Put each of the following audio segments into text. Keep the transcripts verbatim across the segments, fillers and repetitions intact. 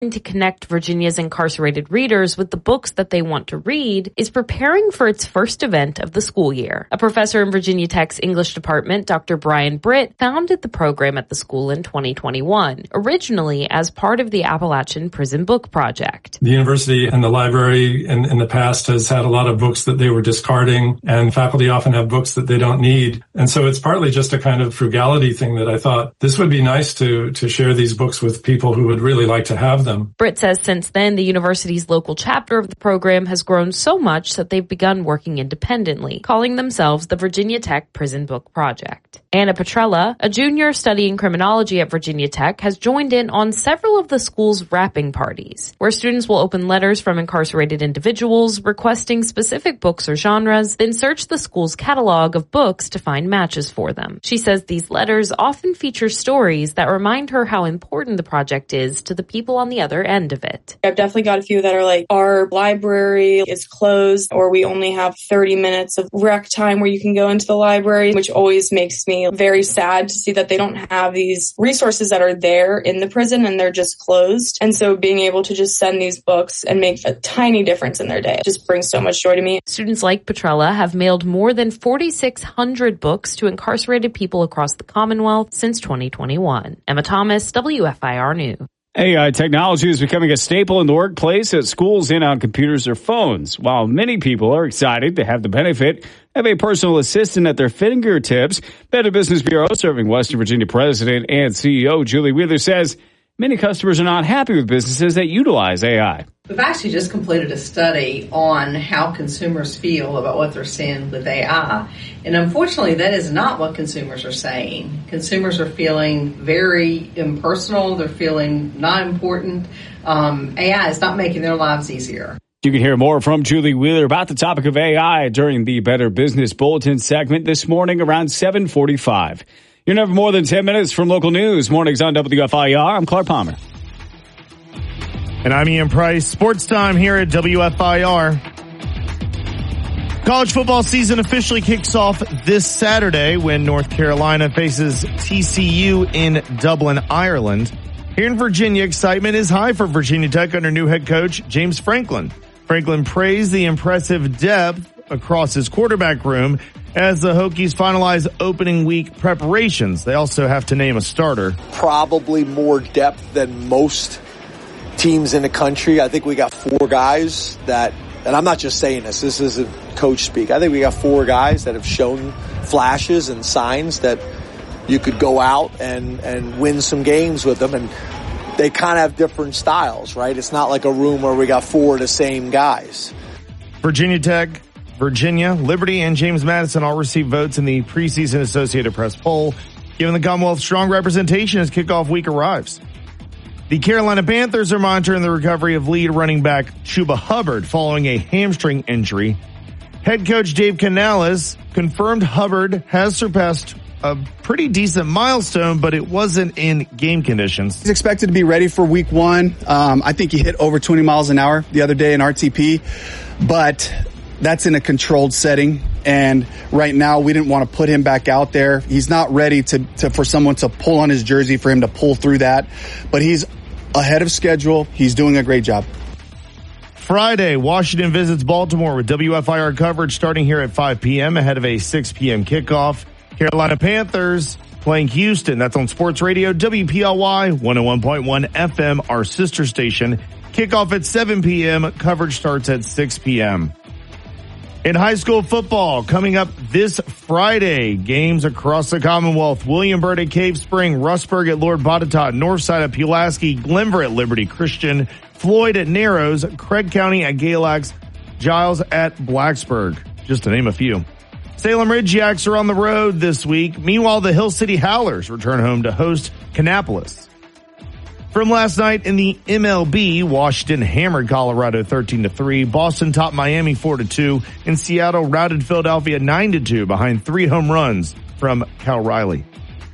to connect Virginia's incarcerated readers with the books that they want to read, is preparing for its first event of the school year. A professor in Virginia Tech's English department, Doctor Brian Britt, founded the program at the school in twenty twenty-one, originally as part of the Appalachian Prison Book Project. The university and the library in, in the past has had a lot of books that they were discarding, and faculty often have books that they don't need. And so it's partly just a kind of frugality thing that I thought this would be nice to, to share these books with people who would really like to have them. Britt says since then, the university's local chapter of the program has grown so much that they've begun working independently, calling themselves the Virginia Tech Prison Book Project. Anna Petrella, a junior studying criminology at Virginia Tech, has joined in on several of the school's wrapping parties, where students will open letters from incarcerated individuals requesting specific books or genres, then search the school's catalog of books to find matches for them. She says these letters often feature stories that remind her how important the project is to the people on the other end of it. I've definitely got a few that are like, our library is closed, or we only have thirty minutes of rec time where you can go into the library, which always makes me very sad to see that they don't have these resources that are there in the prison and they're just closed. And so being able to just send these books and make a tiny difference in their day just brings so much joy to me. Students like Petrella have mailed more than forty-six hundred books to incarcerated people across the Commonwealth since twenty twenty-one. Emma Thomas, W F I R News. A I technology is becoming a staple in the workplace, at schools, and on computers or phones. While many people are excited to have the benefit of a personal assistant at their fingertips, Better Business Bureau, serving Western Virginia President and C E O Julie Wheeler, says many customers are not happy with businesses that utilize A I. We've actually just completed a study on how consumers feel about what they're seeing with A I. And unfortunately, that is not what consumers are saying. Consumers are feeling very impersonal. They're feeling not important. Um, A I is not making their lives easier. You can hear more from Julie Wheeler about the topic of A I during the Better Business Bulletin segment this morning around seven forty-five. You're never more than ten minutes from local news. Mornings on W F I R. I'm Clark Palmer. And I'm Ian Price. Sports time here at W F I R. College football season officially kicks off this Saturday when North Carolina faces T C U in Dublin, Ireland. Here in Virginia, excitement is high for Virginia Tech under new head coach James Franklin. Franklin praised the impressive depth across his quarterback room as the Hokies finalize opening week preparations. They also have to name a starter. Probably more depth than most teams in the country. I think we got four guys that, and I'm not just saying this, this isn't coach speak. I think we got four guys that have shown flashes and signs that you could go out and, and win some games with them. And they kind of have different styles, right? It's not like a room where we got four of the same guys. Virginia Tech, Virginia, Liberty, and James Madison all received votes in the preseason Associated Press poll, giving the Commonwealth strong representation as kickoff week arrives. The Carolina Panthers are monitoring the recovery of lead running back Chuba Hubbard following a hamstring injury. Head coach Dave Canales confirmed Hubbard has surpassed a pretty decent milestone, but it wasn't in game conditions. He's expected to be ready for week one. Um, I think he hit over twenty miles an hour the other day in R T P, but that's in a controlled setting. And right now we didn't want to put him back out there. He's not ready to, to for someone to pull on his jersey for him to pull through that, but he's ahead of schedule. He's doing a great job. Friday, Washington visits Baltimore with W F I R coverage starting here at five p.m. ahead of a six p.m. kickoff. Carolina Panthers playing Houston. That's on Sports Radio W P L Y one oh one point one F M, our sister station. Kickoff at seven p.m. Coverage starts at six p.m. In high school football, coming up this Friday, games across the Commonwealth. Williamburg at Cave Spring, Rustburg at Lord Botetourt, Northside at Pulaski, Glenver at Liberty Christian, Floyd at Narrows, Craig County at Galax, Giles at Blacksburg, just to name a few. Salem Ridge Yaks are on the road this week. Meanwhile, the Hill City Howlers return home to host Kannapolis. From last night in the M L B, Washington hammered Colorado thirteen to three. Boston topped Miami four to two. And Seattle routed Philadelphia nine to two behind three home runs from Cal Riley.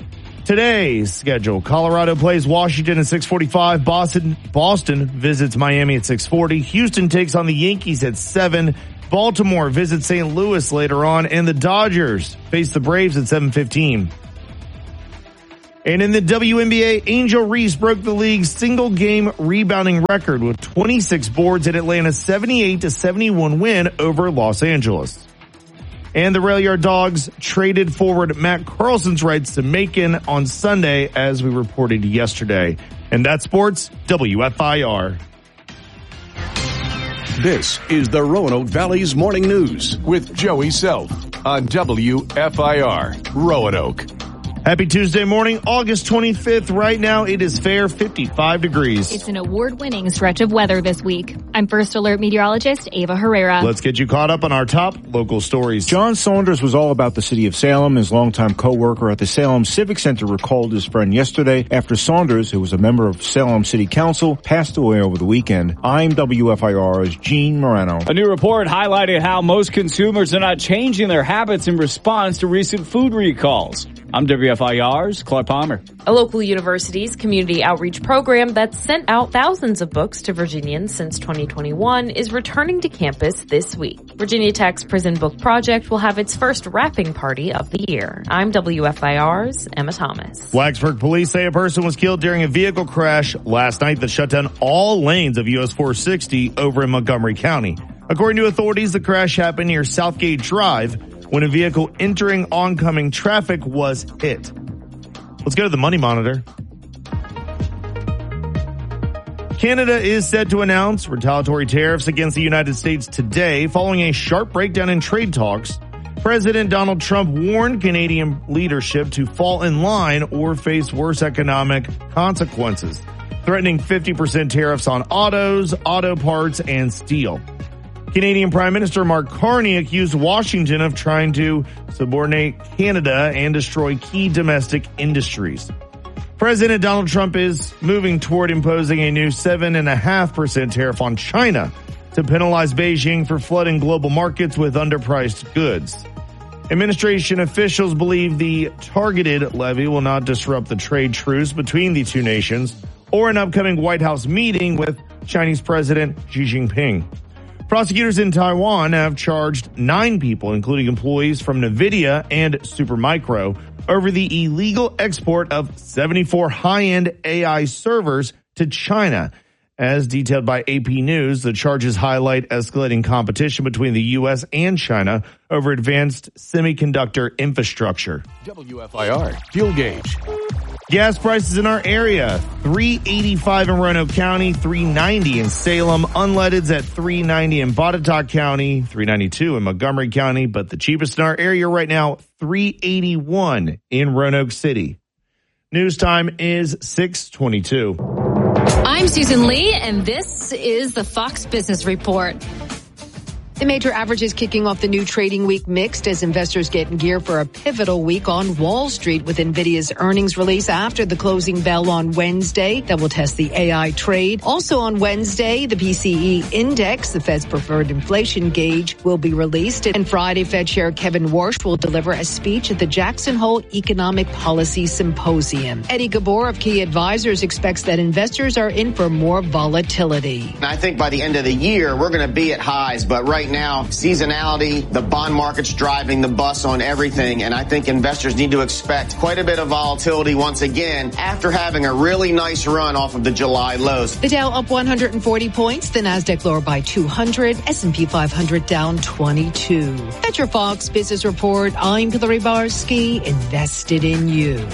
Today's schedule, Colorado plays Washington at six forty-five. Boston, Boston visits Miami at six forty. Houston takes on the Yankees at seven. Baltimore visits Saint Louis later on. And the Dodgers face the Braves at seven fifteen. And in the W N B A, Angel Reese broke the league's single game rebounding record with twenty-six boards in Atlanta's seventy-eight to seventy-one win over Los Angeles. And the Rail Yard Dogs traded forward Matt Carlson's rights to Macon on Sunday, as we reported yesterday. And that's sports, W F I R. This is the Roanoke Valley's Morning News with Joey Self on W F I R, Roanoke. Happy Tuesday morning, August twenty-fifth. Right now, it is fair, fifty-five degrees. It's an award-winning stretch of weather this week. I'm First Alert meteorologist Ava Herrera. Let's get you caught up on our top local stories. John Saunders was all about the city of Salem. His longtime co-worker at the Salem Civic Center recalled his friend yesterday after Saunders, who was a member of Salem City Council, passed away over the weekend. I'm W F I R's Gene Morano. A new report highlighted how most consumers are not changing their habits in response to recent food recalls. I'm W F I R's Clark Palmer. A local university's community outreach program that's sent out thousands of books to Virginians since twenty twenty-one is returning to campus this week. Virginia Tech's Prison Book Project will have its first wrapping party of the year. I'm W F I R's Emma Thomas. Blacksburg police say a person was killed during a vehicle crash last night that shut down all lanes of U S four sixty over in Montgomery County. According to authorities, the crash happened near Southgate Drive when a vehicle entering oncoming traffic was hit. Let's go to the Money Monitor. Canada is set to announce retaliatory tariffs against the United States today following a sharp breakdown in trade talks. President Donald Trump warned Canadian leadership to fall in line or face worse economic consequences, threatening fifty percent tariffs on autos, auto parts, and steel. Canadian Prime Minister Mark Carney accused Washington of trying to subordinate Canada and destroy key domestic industries. President Donald Trump is moving toward imposing a new seven point five percent tariff on China to penalize Beijing for flooding global markets with underpriced goods. Administration officials believe the targeted levy will not disrupt the trade truce between the two nations or an upcoming White House meeting with Chinese President Xi Jinping. Prosecutors in Taiwan have charged nine people, including employees from NVIDIA and Supermicro, over the illegal export of seventy-four high-end A I servers to China. As detailed by A P News, the charges highlight escalating competition between the U S and China over advanced semiconductor infrastructure. W F I R Fuel Gauge. Gas prices in our area, three eighty-five in Roanoke County, three ninety in Salem, unleadeds at three ninety in Botetourt County, three ninety-two in Montgomery County, but the cheapest in our area right now, three eighty-one in Roanoke City. News time is six twenty-two. I'm Susan Lee, and this is the Fox Business Report. The major averages kicking off the new trading week mixed as investors get in gear for a pivotal week on Wall Street with NVIDIA's earnings release after the closing bell on Wednesday that will test the A I trade. Also on Wednesday, the P C E index, the Fed's preferred inflation gauge, will be released. And Friday, Fed Chair Kevin Warsh will deliver a speech at the Jackson Hole Economic Policy Symposium. Eddie Gabor of Key Advisors expects that investors are in for more volatility. I think by the end of the year, we're going to be at highs, but right now, seasonality, the bond market's driving the bus on everything, and I think investors need to expect quite a bit of volatility once again after having a really nice run off of the July lows. The Dow up one hundred forty points, the Nasdaq lower by two hundred, S and P five hundred down twenty-two. That's your Fox Business Report. I'm Hillary Barsky, invested in you.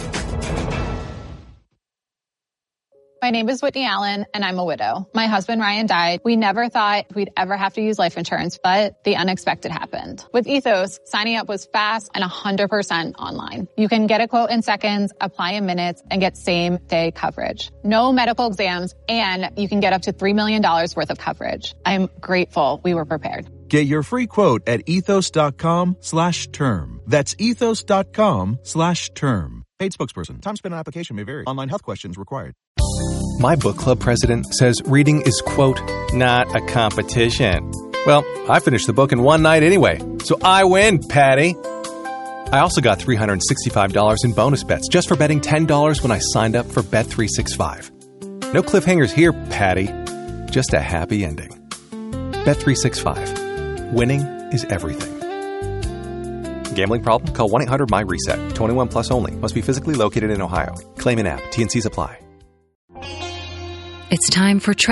My name is Whitney Allen, and I'm a widow. My husband, Ryan, died. We never thought we'd ever have to use life insurance, but the unexpected happened. With Ethos, signing up was fast and one hundred percent online. You can get a quote in seconds, apply in minutes, and get same-day coverage. No medical exams, and you can get up to three million dollars worth of coverage. I'm grateful we were prepared. Get your free quote at ethos.com slash term. That's ethos.com slash term. Paid spokesperson. Time spent on application may vary. Online health questions required. My book club president says reading is, quote, not a competition. Well, I finished the book in one night anyway, so I win, Patty. I also got three hundred sixty-five dollars in bonus bets just for betting ten dollars when I signed up for Bet three sixty-five. No cliffhangers here, Patty. Just a happy ending. Bet three sixty-five. Winning is everything. Gambling problem? Call one eight hundred M Y reset. twenty-one plus only. Must be physically located in Ohio. Claim in app. T and C's apply. It's time for travel.